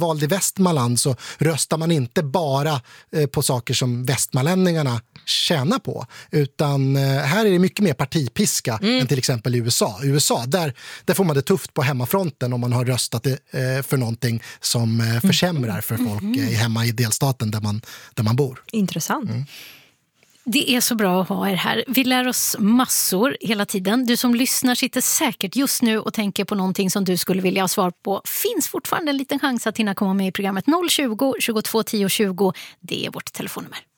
vald i Västmanland så röstar man inte bara på saker som västmanlänningarna tjänar på, utan här är det mycket mer partipiska än till exempel i USA. I USA, där får man det tufft på hemmafronten om man har röstat för någonting som försämrar för folk hemma i delstaten där man bor. Intressant. Det är så bra att ha er här. Vi lär oss massor hela tiden. Du som lyssnar sitter säkert just nu och tänker på någonting som du skulle vilja ha svar på. Finns fortfarande en liten chans att hinna komma med i programmet. 020 22 10 20. Det är vårt telefonnummer.